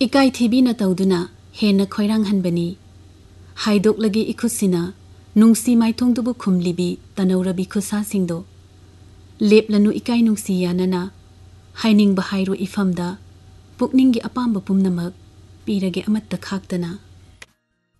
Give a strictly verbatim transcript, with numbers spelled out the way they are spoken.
इकाई थीबीना तौदुना हेना खोइरांगहनबनी हाइदोकलगी इखुसिना नुंसी माइथोंदुबु खुमलिबी तनौरबी खुसासिंगदो लेपलनु इकाई नुंसी यानना हाइनिंग बहाइरो इफमदा पुकनिंगी अपाम्ब पुमनमक पीरगे अमत्त खाक्तना।